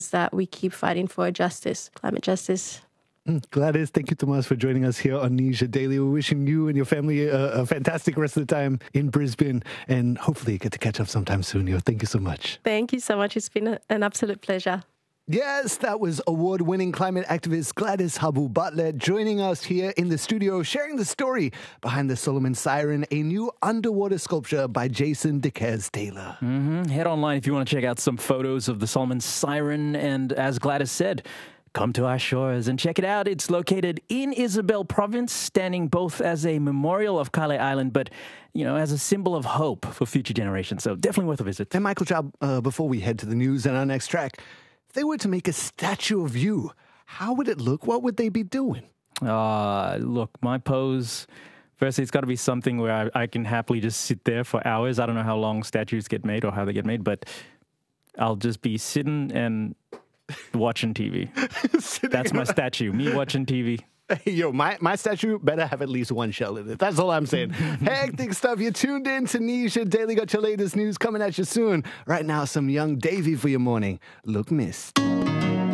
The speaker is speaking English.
that we keep fighting for justice, climate justice. Gladys, thank you, Tomas, for joining us here on Nisha Daily. We're wishing you and your family a fantastic rest of the time in Brisbane, and hopefully you get to catch up sometime soon. Thank you so much. Thank you so much. It's been an absolute pleasure. Yes, that was award-winning climate activist Gladys Habu-Bartlett joining us here in the studio, sharing the story behind the Solomon Siren, a new underwater sculpture by Jason Dequez Taylor. Head online if you want to check out some photos of the Solomon Siren, and as Gladys said, come to our shores and check it out. It's located in Isabel Province, standing both as a memorial of Kale Island, but, as a symbol of hope for future generations. So definitely worth a visit. And Michael Chow, before we head to the news and our next track, if they were to make a statue of you, how would it look? What would they be doing? Look, my pose, firstly, it's got to be something where I can happily just sit there for hours. I don't know how long statues get made or how they get made, but I'll just be sitting and watching TV. That's my statue, me watching TV. Yo, my statue better have at least one shell in it. That's all I'm saying. Hectic stuff. You're tuned in to Nisha Daily. Got your latest news coming at you soon. Right now, some Young Davey for your morning. Look, miss.